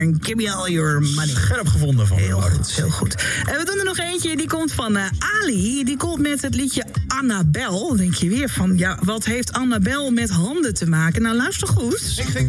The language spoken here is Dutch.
Give me all your money. Scherp gevonden van Heel goed, heel goed. En we doen er nog eentje, die komt van Ali. Die komt met het liedje Annabel. Dan denk je weer van, ja, wat heeft Annabel met handen te maken? Nou, luister goed. Ik vind